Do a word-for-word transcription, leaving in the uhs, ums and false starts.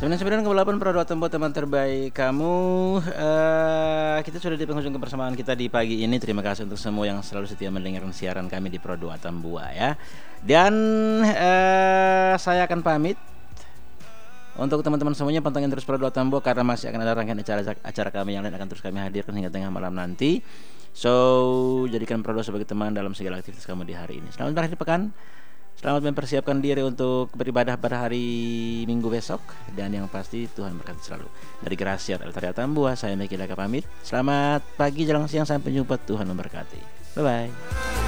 sembilan puluh sembilan koma delapan Pro dua Tempo, teman terbaik kamu. uh, Kita sudah di penghujung kebersamaan kita di pagi ini. Terima kasih untuk semua yang selalu setia mendengarkan siaran kami di Pro dua Tambua ya. Dan uh, saya akan pamit. Untuk teman-teman semuanya, pantengin terus Pro dua Tambua karena masih akan ada rangkaian acara, acara kami yang lain akan terus kami hadirkan hingga tengah malam nanti. So, jadikan Pro dua sebagai teman dalam segala aktivitas kamu di hari ini. Selamat berakhir pekan. Selamat mempersiapkan diri untuk beribadah pada hari Minggu besok. Dan yang pasti Tuhan berkati selalu. Dari Gracia Eltaria Tambua, saya Meki Laka pamit. Selamat pagi, jelang siang, sampai jumpa. Tuhan memberkati. Bye-bye.